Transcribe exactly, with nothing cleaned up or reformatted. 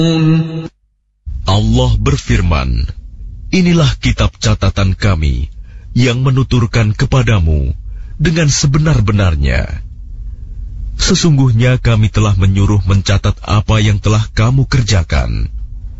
Allah berfirman, inilah kitab catatan kami yang menuturkan kepadamu dengan sebenar-benarnya. Sesungguhnya kami telah menyuruh mencatat apa yang telah kamu kerjakan.